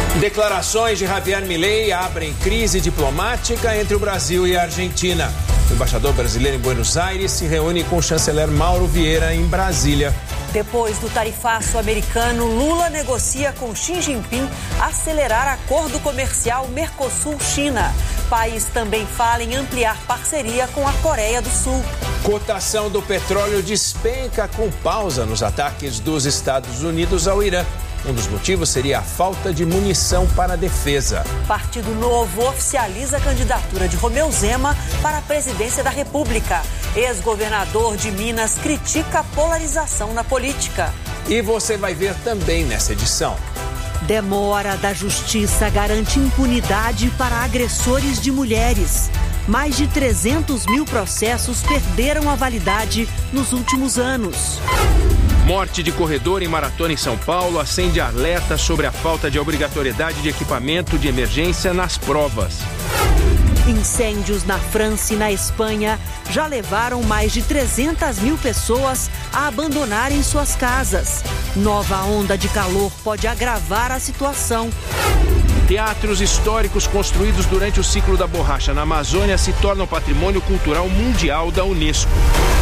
Declarações de Javier Milei abrem crise diplomática entre o Brasil e a Argentina. O embaixador brasileiro em Buenos Aires se reúne com o chanceler Mauro Vieira em Brasília. Depois do tarifaço americano, Lula negocia com Xi Jinping acelerar acordo comercial Mercosul-China. O país também fala em ampliar parceria com a Coreia do Sul. Cotação do petróleo despenca com pausa nos ataques dos Estados Unidos ao Irã. Um dos motivos seria a falta de munição para a defesa. Partido Novo oficializa a candidatura de Romeu Zema para a presidência da República. Ex-governador de Minas critica a polarização na política. E você vai ver também nessa edição. Demora da justiça garante impunidade para agressores de mulheres. Mais de 300 mil processos perderam a validade nos últimos anos. Morte de corredor em maratona em São Paulo acende alerta sobre a falta de obrigatoriedade de equipamento de emergência nas provas. Incêndios na França e na Espanha já levaram mais de 300 mil pessoas a abandonarem suas casas. Nova onda de calor pode agravar a situação. Teatros históricos construídos durante o ciclo da borracha na Amazônia se tornam patrimônio cultural mundial da Unesco.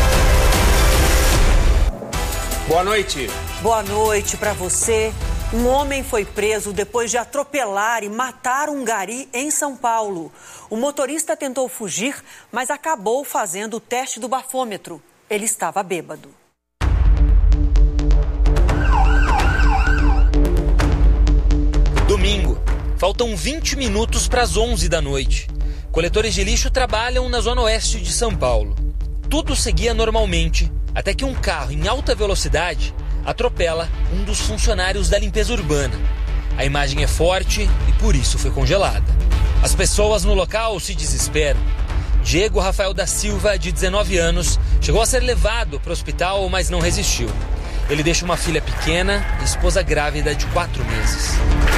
Boa noite. Boa noite para você. Um homem foi preso depois de atropelar e matar um gari em São Paulo. O motorista tentou fugir, mas acabou fazendo o teste do bafômetro. Ele estava bêbado. Domingo. Faltam 20 minutos para as 11 da noite. Coletores de lixo trabalham na zona oeste de São Paulo. Tudo seguia normalmente, até que um carro em alta velocidade atropela um dos funcionários da limpeza urbana. A imagem é forte e por isso foi congelada. As pessoas no local se desesperam. Diego Rafael da Silva, de 19 anos, chegou a ser levado para o hospital, mas não resistiu. Ele deixa uma filha pequena e esposa grávida de 4 meses.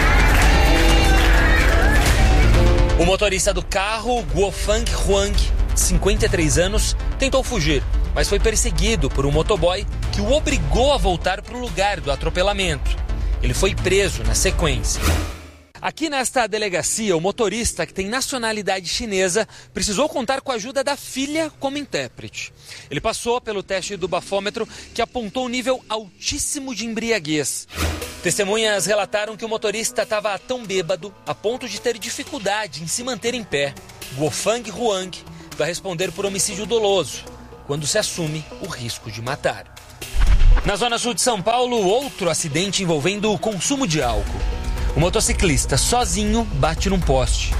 O motorista do carro, Guofang Huang, 53 anos, tentou fugir, mas foi perseguido por um motoboy que o obrigou a voltar para o lugar do atropelamento. Ele foi preso na sequência. Aqui nesta delegacia, o motorista, que tem nacionalidade chinesa, precisou contar com a ajuda da filha como intérprete. Ele passou pelo teste do bafômetro, que apontou um nível altíssimo de embriaguez. Testemunhas relataram que o motorista estava tão bêbado a ponto de ter dificuldade em se manter em pé. Guofang Huang vai responder por homicídio doloso, quando se assume o risco de matar. Na zona sul de São Paulo, outro acidente envolvendo o consumo de álcool. O motociclista sozinho bate num poste.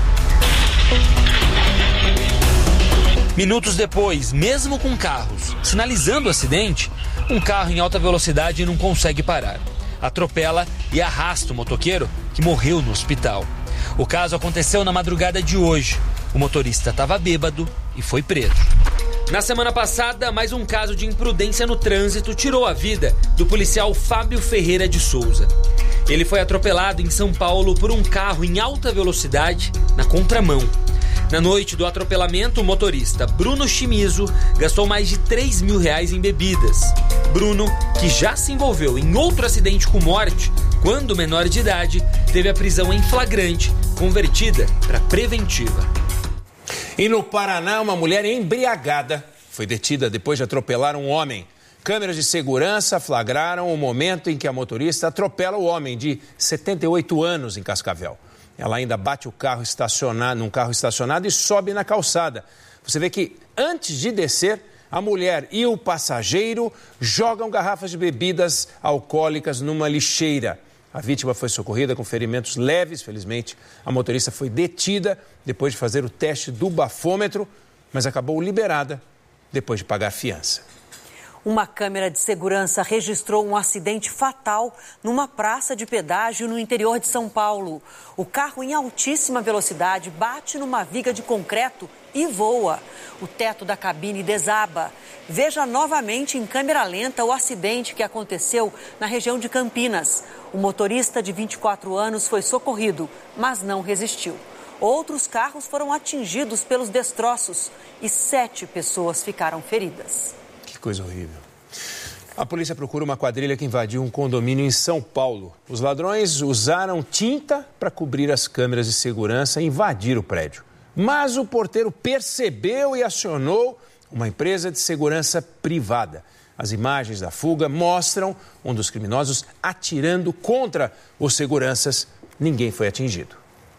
Minutos depois, mesmo com carros sinalizando o acidente, um carro em alta velocidade não consegue parar. Atropela e arrasta o motoqueiro, que morreu no hospital. O caso aconteceu na madrugada de hoje. O motorista estava bêbado e foi preso. Na semana passada, mais um caso de imprudência no trânsito tirou a vida do policial Fábio Ferreira de Souza. Ele foi atropelado em São Paulo por um carro em alta velocidade na contramão. Na noite do atropelamento, o motorista Bruno Chimizo gastou mais de R$3 mil em bebidas. Bruno, que já se envolveu em outro acidente com morte, quando menor de idade, teve a prisão em flagrante convertida para preventiva. E no Paraná, uma mulher embriagada foi detida depois de atropelar um homem. Câmeras de segurança flagraram o momento em que a motorista atropela o homem de 78 anos em Cascavel. Ela ainda bate num carro estacionado e sobe na calçada. Você vê que antes de descer, a mulher e o passageiro jogam garrafas de bebidas alcoólicas numa lixeira. A vítima foi socorrida com ferimentos leves. Felizmente, a motorista foi detida depois de fazer o teste do bafômetro, mas acabou liberada depois de pagar a fiança. Uma câmera de segurança registrou um acidente fatal numa praça de pedágio no interior de São Paulo. O carro em altíssima velocidade bate numa viga de concreto e voa. O teto da cabine desaba. Veja novamente em câmera lenta o acidente que aconteceu na região de Campinas. O motorista de 24 anos foi socorrido, mas não resistiu. Outros carros foram atingidos pelos destroços e 7 pessoas ficaram feridas. Que coisa horrível. A polícia procura uma quadrilha que invadiu um condomínio em São Paulo. Os ladrões usaram tinta para cobrir as câmeras de segurança e invadir o prédio. Mas o porteiro percebeu e acionou uma empresa de segurança privada. As imagens da fuga mostram um dos criminosos atirando contra os seguranças. Ninguém foi atingido.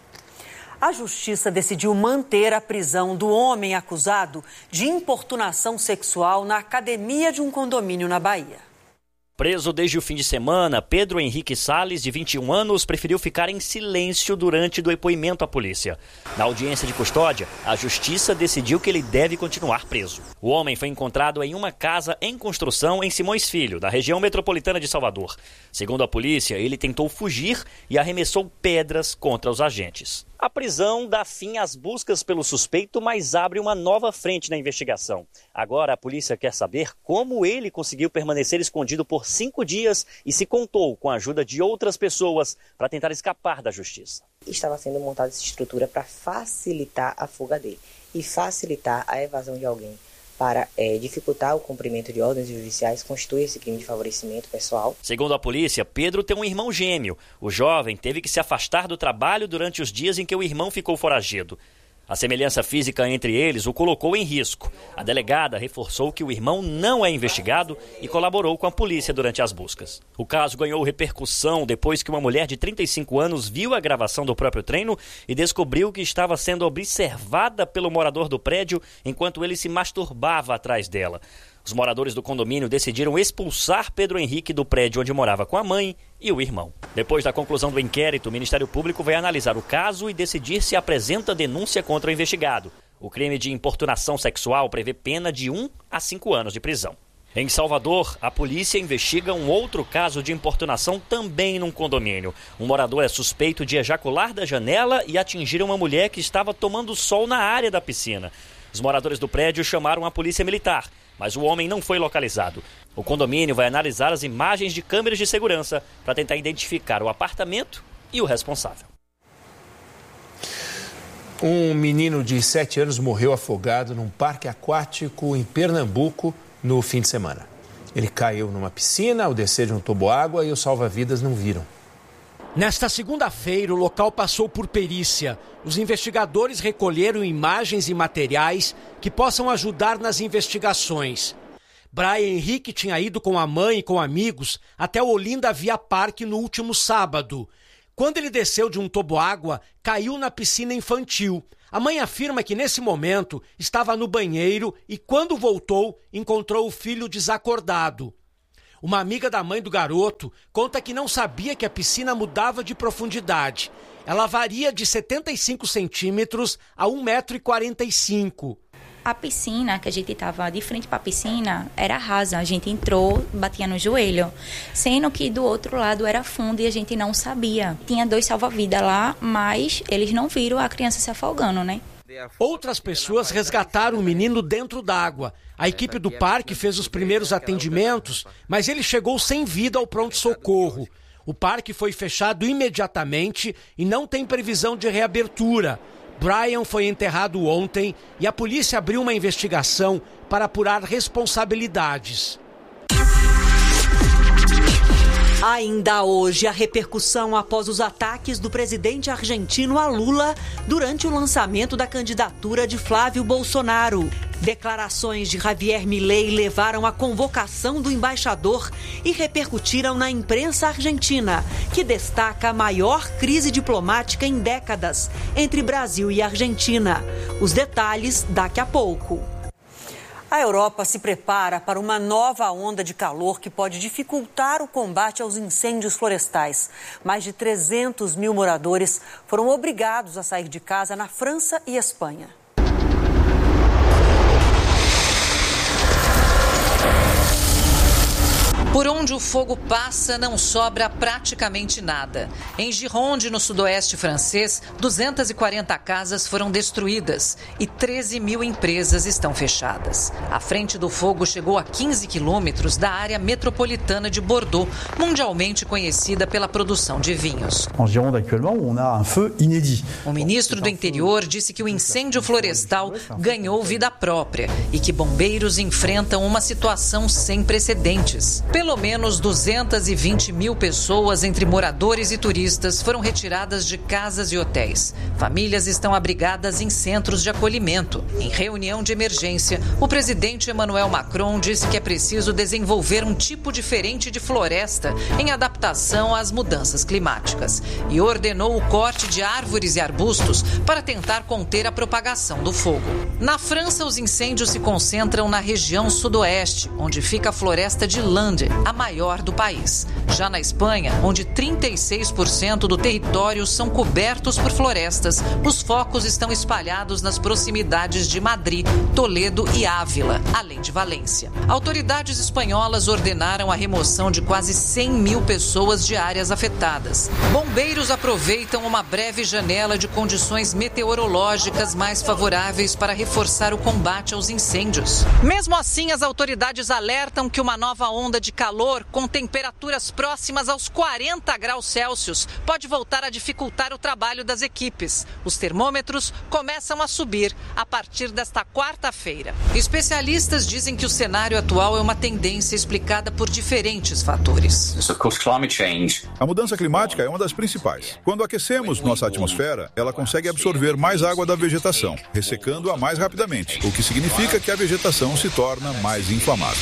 A justiça decidiu manter a prisão do homem acusado de importunação sexual na academia de um condomínio na Bahia. Preso desde o fim de semana, Pedro Henrique Salles, de 21 anos, preferiu ficar em silêncio durante o depoimento à polícia. Na audiência de custódia, a justiça decidiu que ele deve continuar preso. O homem foi encontrado em uma casa em construção em Simões Filho, na região metropolitana de Salvador. Segundo a polícia, ele tentou fugir e arremessou pedras contra os agentes. A prisão dá fim às buscas pelo suspeito, mas abre uma nova frente na investigação. Agora a polícia quer saber como ele conseguiu permanecer escondido por 5 dias e se contou com a ajuda de outras pessoas para tentar escapar da justiça. Estava sendo montada essa estrutura para facilitar a fuga dele e facilitar a evasão de alguém. Para dificultar o cumprimento de ordens judiciais, constitui esse crime de favorecimento pessoal. Segundo a polícia, Pedro tem um irmão gêmeo. O jovem teve que se afastar do trabalho durante os dias em que o irmão ficou foragido. A semelhança física entre eles o colocou em risco. A delegada reforçou que o irmão não é investigado e colaborou com a polícia durante as buscas. O caso ganhou repercussão depois que uma mulher de 35 anos viu a gravação do próprio treino e descobriu que estava sendo observada pelo morador do prédio enquanto ele se masturbava atrás dela. Os moradores do condomínio decidiram expulsar Pedro Henrique do prédio onde morava com a mãe e o irmão. Depois da conclusão do inquérito, o Ministério Público vai analisar o caso e decidir se apresenta denúncia contra o investigado. O crime de importunação sexual prevê pena de 1 a 5 anos de prisão. Em Salvador, a polícia investiga um outro caso de importunação também num condomínio. Um morador é suspeito de ejacular da janela e atingir uma mulher que estava tomando sol na área da piscina. Os moradores do prédio chamaram a polícia militar, mas o homem não foi localizado. O condomínio vai analisar as imagens de câmeras de segurança para tentar identificar o apartamento e o responsável. Um menino de 7 anos morreu afogado num parque aquático em Pernambuco no fim de semana. Ele caiu numa piscina ao descer de um toboágua e os salva-vidas não viram. Nesta segunda-feira, o local passou por perícia. Os investigadores recolheram imagens e materiais que possam ajudar nas investigações. Brian Henrique tinha ido com a mãe e com amigos até o Olinda Via Parque no último sábado. Quando ele desceu de um toboágua, caiu na piscina infantil. A mãe afirma que nesse momento estava no banheiro e quando voltou, encontrou o filho desacordado. Uma amiga da mãe do garoto conta que não sabia que a piscina mudava de profundidade. Ela varia de 75 centímetros a 1,45 m. A piscina, que a gente estava de frente para a piscina, era rasa. A gente entrou, batia no joelho. Sendo que do outro lado era fundo e a gente não sabia. Tinha 2 salva-vidas lá, mas eles não viram a criança se afogando, né? Outras pessoas resgataram o menino dentro d'água. A equipe do parque fez os primeiros atendimentos, mas ele chegou sem vida ao pronto-socorro. O parque foi fechado imediatamente e não tem previsão de reabertura. Brian foi enterrado ontem e a polícia abriu uma investigação para apurar responsabilidades. Ainda hoje, a repercussão após os ataques do presidente argentino a Lula durante o lançamento da candidatura de Flávio Bolsonaro. Declarações de Javier Milei levaram à convocação do embaixador e repercutiram na imprensa argentina, que destaca a maior crise diplomática em décadas entre Brasil e Argentina. Os detalhes daqui a pouco. A Europa se prepara para uma nova onda de calor que pode dificultar o combate aos incêndios florestais. Mais de 300 mil moradores foram obrigados a sair de casa na França e Espanha. Por onde o fogo passa, não sobra praticamente nada. Em Gironde, no sudoeste francês, 240 casas foram destruídas e 13 mil empresas estão fechadas. A frente do fogo chegou a 15 quilômetros da área metropolitana de Bordeaux, mundialmente conhecida pela produção de vinhos. O ministro do Interior disse que o incêndio florestal ganhou vida própria e que bombeiros enfrentam uma situação sem precedentes. Pelo menos 220 mil pessoas, entre moradores e turistas, foram retiradas de casas e hotéis. Famílias estão abrigadas em centros de acolhimento. Em reunião de emergência, o presidente Emmanuel Macron disse que é preciso desenvolver um tipo diferente de floresta em adaptação às mudanças climáticas e ordenou o corte de árvores e arbustos para tentar conter a propagação do fogo. Na França, os incêndios se concentram na região sudoeste, onde fica a floresta de Landes, a maior do país. Já na Espanha, onde 36% do território são cobertos por florestas, os focos estão espalhados nas proximidades de Madrid, Toledo e Ávila, além de Valência. Autoridades espanholas ordenaram a remoção de quase 100 mil pessoas de áreas afetadas. Bombeiros aproveitam uma breve janela de condições meteorológicas mais favoráveis para reforçar o combate aos incêndios. Mesmo assim, as autoridades alertam que uma nova onda de calor com temperaturas próximas aos 40 graus Celsius pode voltar a dificultar o trabalho das equipes. Os termômetros começam a subir a partir desta quarta-feira. Especialistas dizem que o cenário atual é uma tendência explicada por diferentes fatores. A mudança climática é uma das principais. Quando aquecemos nossa atmosfera, ela consegue absorver mais água da vegetação, ressecando-a mais rapidamente, o que significa que a vegetação se torna mais inflamável.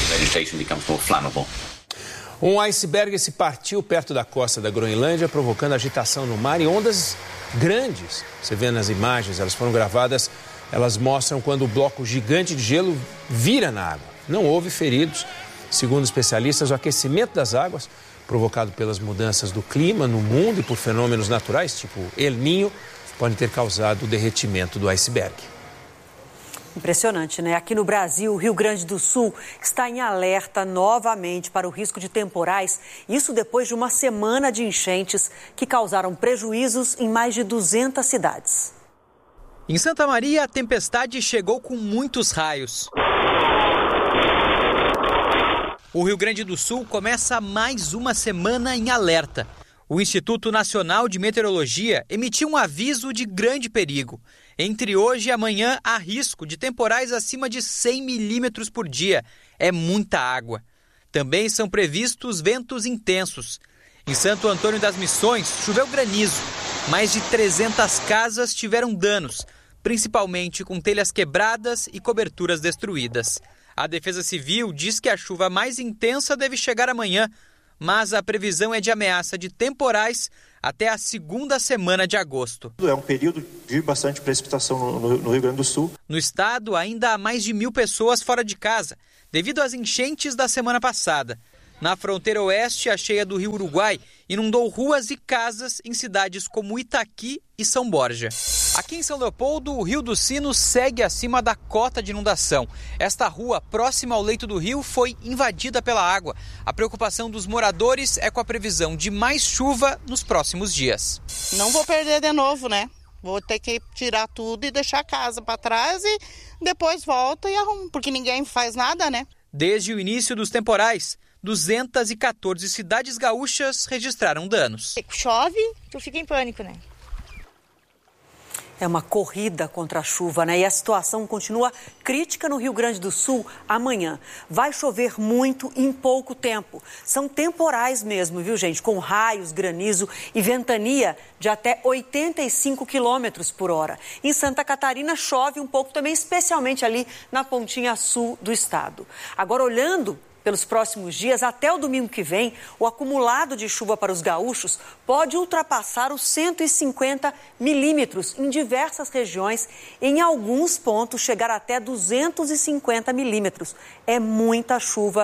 Um iceberg se partiu perto da costa da Groenlândia, provocando agitação no mar e ondas grandes. Você vê nas imagens, elas foram gravadas, elas mostram quando o bloco gigante de gelo vira na água. Não houve feridos. Segundo especialistas, o aquecimento das águas, provocado pelas mudanças do clima no mundo e por fenômenos naturais, tipo El Niño, pode ter causado o derretimento do iceberg. Impressionante, né? Aqui no Brasil, o Rio Grande do Sul está em alerta novamente para o risco de temporais. Isso depois de uma semana de enchentes que causaram prejuízos em mais de 200 cidades. Em Santa Maria, a tempestade chegou com muitos raios. O Rio Grande do Sul começa mais uma semana em alerta. O Instituto Nacional de Meteorologia emitiu um aviso de grande perigo. Entre hoje e amanhã, há risco de temporais acima de 100 milímetros por dia. É muita água. Também são previstos ventos intensos. Em Santo Antônio das Missões, choveu granizo. Mais de 300 casas tiveram danos, principalmente com telhas quebradas e coberturas destruídas. A Defesa Civil diz que a chuva mais intensa deve chegar amanhã, mas a previsão é de ameaça de temporais até a segunda semana de agosto. É um período de bastante precipitação no Rio Grande do Sul. No estado, ainda há mais de 1.000 pessoas fora de casa, devido às enchentes da semana passada. Na fronteira oeste, a cheia do Rio Uruguai inundou ruas e casas em cidades como Itaqui e São Borja. Aqui em São Leopoldo, o Rio dos Sinos segue acima da cota de inundação. Esta rua, próxima ao leito do rio, foi invadida pela água. A preocupação dos moradores é com a previsão de mais chuva nos próximos dias. Não vou perder de novo, né? Vou ter que tirar tudo e deixar a casa para trás e depois volta e arrumo, porque ninguém faz nada, né? Desde o início dos temporais, 214 cidades gaúchas registraram danos. Chove, tu fica em pânico, né? É uma corrida contra a chuva, né? E a situação continua crítica no Rio Grande do Sul amanhã. Vai chover muito em pouco tempo. São temporais mesmo, viu, gente? Com raios, granizo e ventania de até 85 quilômetros por hora. Em Santa Catarina chove um pouco também, especialmente ali na pontinha sul do estado. Agora, olhando pelos próximos dias, até o domingo que vem, o acumulado de chuva para os gaúchos pode ultrapassar os 150 milímetros em diversas regiões, em alguns pontos chegar até 250 milímetros. É muita chuva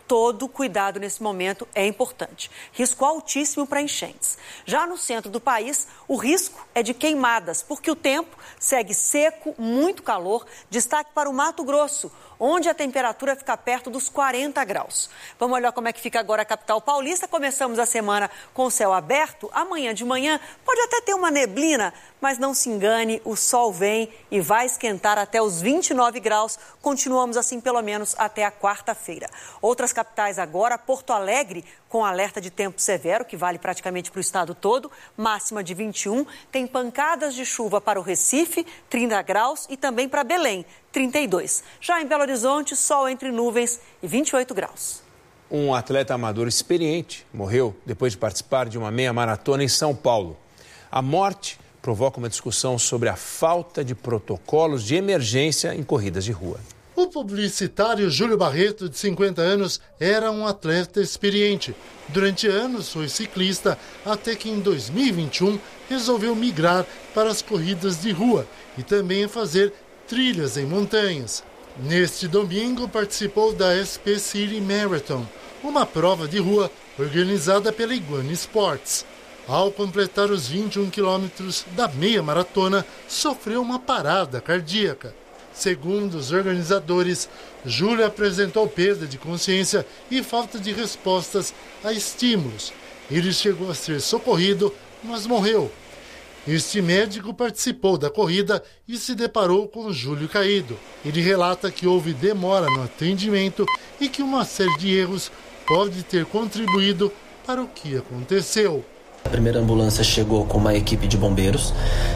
todo cuidado nesse momento é importante. Risco altíssimo para enchentes. Já no centro do país, o risco é de queimadas, porque o tempo segue seco, muito calor. Destaque para o Mato Grosso, onde a temperatura fica perto dos 40 graus. Vamos olhar como é que fica agora a capital paulista. Começamos a semana com o céu aberto. Amanhã de manhã pode até ter uma neblina, mas não se engane, o sol vem e vai esquentar até os 29 graus. Continuamos assim pelo menos até a quarta-feira. Outras capitais agora, Porto Alegre, com alerta de tempo severo, que vale praticamente para o estado todo, máxima de 21. Tem pancadas de chuva para o Recife, 30 graus, e também para Belém, 32. Já em Belo Horizonte, sol entre nuvens e 28 graus. Um atleta amador experiente morreu depois de participar de uma meia-maratona em São Paulo. A morte provoca uma discussão sobre a falta de protocolos de emergência em corridas de rua. O publicitário Júlio Barreto, de 50 anos, era um atleta experiente. Durante anos foi ciclista, até que em 2021 resolveu migrar para as corridas de rua e também fazer trilhas em montanhas. Neste domingo participou da SP City Marathon, uma prova de rua organizada pela Iguana Sports. Ao completar os 21 quilômetros da meia maratona, sofreu uma parada cardíaca. Segundo os organizadores, Júlio apresentou perda de consciência e falta de respostas a estímulos. Ele chegou a ser socorrido, mas morreu. Este médico participou da corrida e se deparou com Júlio caído. Ele relata que houve demora no atendimento e que uma série de erros pode ter contribuído para o que aconteceu. A primeira ambulância chegou com uma equipe de bombeiros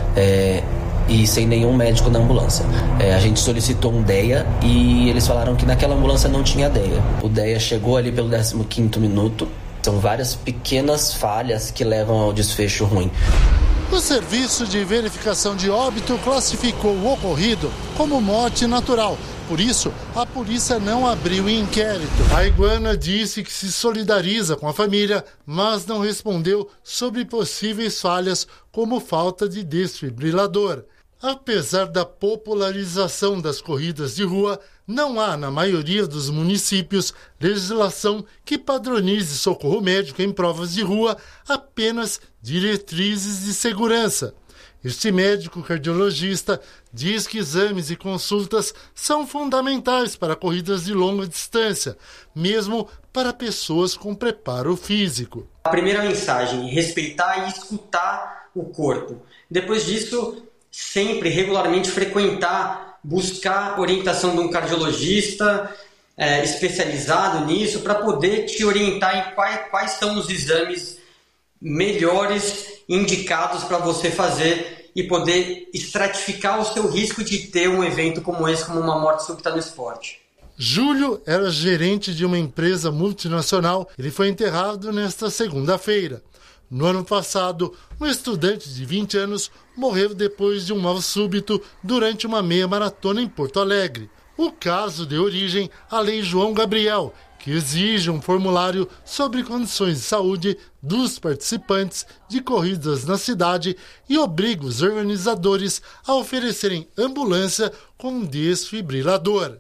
e sem nenhum médico na ambulância. A gente solicitou um DEA e eles falaram que naquela ambulância não tinha DEA. O DEA chegou ali pelo 15º minuto. São várias pequenas falhas que levam ao desfecho ruim. O Serviço de Verificação de Óbito classificou o ocorrido como morte natural. Por isso, a polícia não abriu inquérito. A Iguana disse que se solidariza com a família, mas não respondeu sobre possíveis falhas como falta de desfibrilador. Apesar da popularização das corridas de rua, não há, na maioria dos municípios, legislação que padronize socorro médico em provas de rua, apenas diretrizes de segurança. Este médico cardiologista diz que exames e consultas são fundamentais para corridas de longa distância, mesmo para pessoas com preparo físico. A primeira mensagem é respeitar e escutar o corpo. Depois disso, sempre, regularmente frequentar, buscar orientação de um cardiologista especializado nisso para poder te orientar em quais são os exames melhores indicados para você fazer e poder estratificar o seu risco de ter um evento como esse, como uma morte súbita no esporte. Júlio era gerente de uma empresa multinacional. Ele foi enterrado nesta segunda-feira. No ano passado, um estudante de 20 anos morreu depois de um mal súbito durante uma meia maratona em Porto Alegre. O caso deu origem à Lei João Gabriel, que exige um formulário sobre condições de saúde dos participantes de corridas na cidade e obriga os organizadores a oferecerem ambulância com desfibrilador.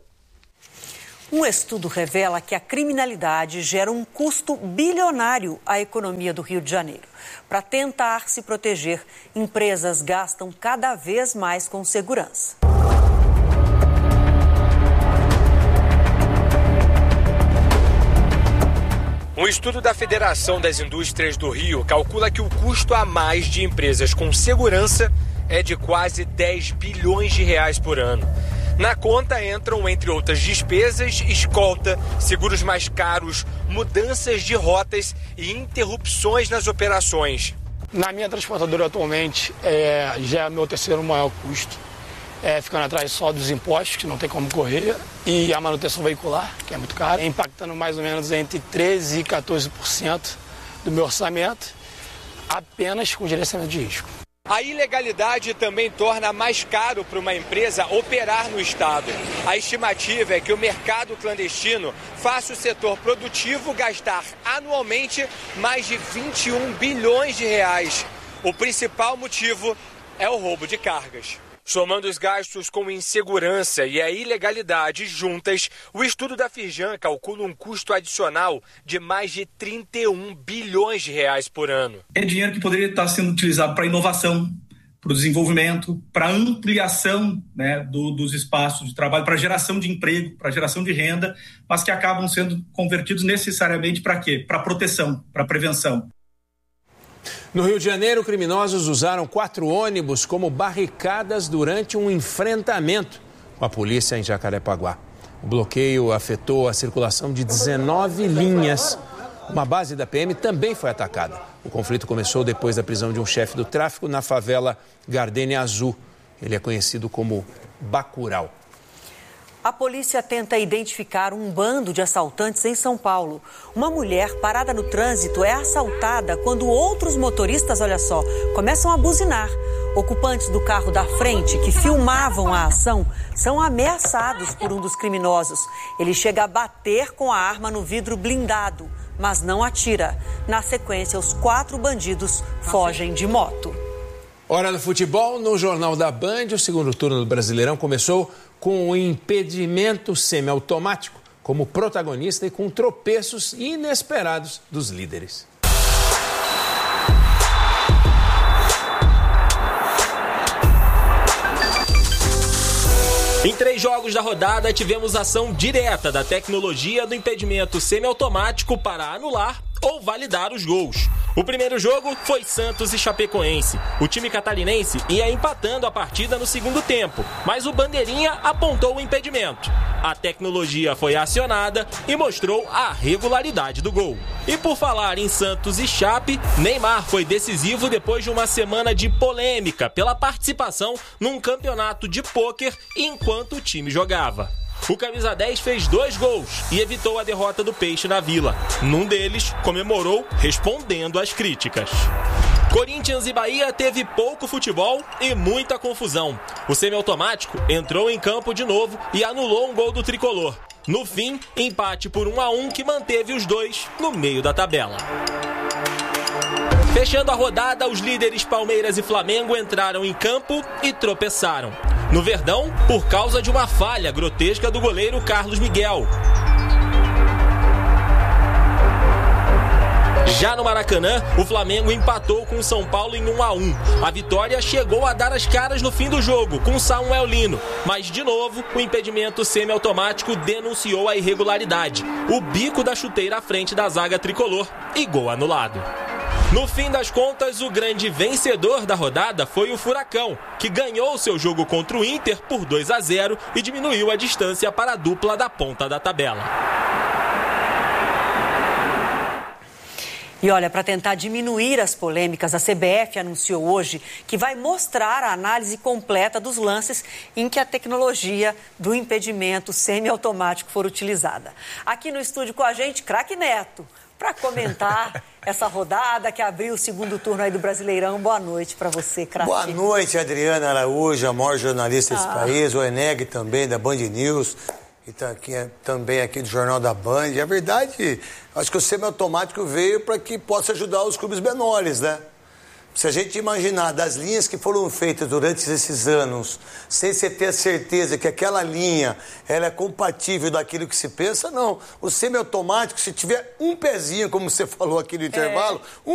Um estudo revela que a criminalidade gera um custo bilionário à economia do Rio de Janeiro. Para tentar se proteger, empresas gastam cada vez mais com segurança. Um estudo da Federação das Indústrias do Rio calcula que o custo a mais de empresas com segurança é de quase 10 bilhões de reais por ano. Na conta entram, entre outras despesas, escolta, seguros mais caros, mudanças de rotas e interrupções nas operações. Na minha transportadora atualmente, já é meu terceiro maior custo. Ficando atrás só dos impostos, que não tem como correr, e a manutenção veicular, que é muito cara, impactando mais ou menos entre 13% e 14% do meu orçamento, apenas com gerenciamento de risco. A ilegalidade também torna mais caro para uma empresa operar no estado. A estimativa é que o mercado clandestino faça o setor produtivo gastar anualmente mais de 21 bilhões de reais. O principal motivo é o roubo de cargas. Somando os gastos com insegurança e a ilegalidade juntas, o estudo da Firjan calcula um custo adicional de mais de 31 bilhões de reais por ano. É dinheiro que poderia estar sendo utilizado para inovação, para o desenvolvimento, para a ampliação, né, dos espaços de trabalho, para a geração de emprego, para a geração de renda, mas que acabam sendo convertidos necessariamente para quê? Para proteção, para prevenção. No Rio de Janeiro, criminosos usaram 4 ônibus como barricadas durante um enfrentamento com a polícia em Jacarepaguá. O bloqueio afetou a circulação de 19 linhas. Uma base da PM também foi atacada. O conflito começou depois da prisão de um chefe do tráfico na favela Gardenia Azul. Ele é conhecido como Bacurau. A polícia tenta identificar um bando de assaltantes em São Paulo. Uma mulher parada no trânsito é assaltada quando outros motoristas, olha só, começam a buzinar. Ocupantes do carro da frente, que filmavam a ação, são ameaçados por um dos criminosos. Ele chega a bater com a arma no vidro blindado, mas não atira. Na sequência, os 4 bandidos fogem de moto. Hora do futebol, no Jornal da Band, o segundo turno do Brasileirão começou com o impedimento semiautomático como protagonista e com tropeços inesperados dos líderes. Em 3 jogos da rodada, tivemos ação direta da tecnologia do impedimento semiautomático para anular ou validar os gols. O primeiro jogo foi Santos e Chapecoense. O time catarinense ia empatando a partida no segundo tempo, mas o bandeirinha apontou o impedimento. A tecnologia foi acionada e mostrou a regularidade do gol. E por falar em Santos e Chape, Neymar foi decisivo depois de uma semana de polêmica pela participação num campeonato de pôquer enquanto o time jogava. O camisa 10 fez 2 gols e evitou a derrota do Peixe na Vila. Num deles, comemorou respondendo às críticas. Corinthians e Bahia teve pouco futebol e muita confusão. O semiautomático entrou em campo de novo e anulou um gol do tricolor. No fim, empate por 1-1 que manteve os dois no meio da tabela. Fechando a rodada, os líderes Palmeiras e Flamengo entraram em campo e tropeçaram. No Verdão, por causa de uma falha grotesca do goleiro Carlos Miguel. Já no Maracanã, o Flamengo empatou com o São Paulo em 1-1. A vitória chegou a dar as caras no fim do jogo, com Samuel Lino. Mas, de novo, o impedimento semiautomático denunciou a irregularidade. O bico da chuteira à frente da zaga tricolor e gol anulado. No fim das contas, o grande vencedor da rodada foi o Furacão, que ganhou seu jogo contra o Inter por 2-0 e diminuiu a distância para a dupla da ponta da tabela. E olha, para tentar diminuir as polêmicas, a CBF anunciou hoje que vai mostrar a análise completa dos lances em que a tecnologia do impedimento semiautomático for utilizada. Aqui no estúdio com a gente, Craque Neto, para comentar essa rodada que abriu o segundo turno aí do Brasileirão. Boa noite para você, Craque. Boa noite, Adriana Araújo, a maior jornalista desse país, o Eneg também, da Band News, e tá aqui, também aqui do Jornal da Band. A verdade, acho que o semiautomático veio para que possa ajudar os clubes menores, né? Se a gente imaginar das linhas que foram feitas durante esses anos, sem você ter a certeza que aquela linha ela é compatível daquilo que se pensa, não. O semiautomático, se tiver um pezinho, como você falou aqui no intervalo,